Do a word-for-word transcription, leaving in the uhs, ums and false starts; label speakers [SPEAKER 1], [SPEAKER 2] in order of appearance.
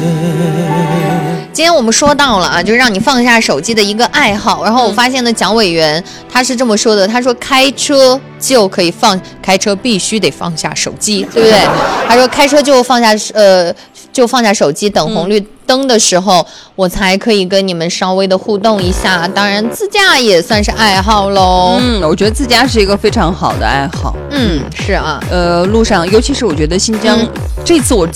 [SPEAKER 1] 今天我们说到了啊，就是让你放下手机的一个爱好。然后我发现呢，蒋委员他是这么说的，他说开车就可以放，开车必须得放下手机，对不对？他说开车就放下呃就放下手机，等红绿灯的时候，我才可以跟你们稍微的互动一下。当然，自驾也算是爱好喽。
[SPEAKER 2] 嗯，我觉得自驾是一个非常好的爱好。
[SPEAKER 1] 嗯，是啊，
[SPEAKER 2] 呃，路上，尤其是我觉得新疆、嗯、这次我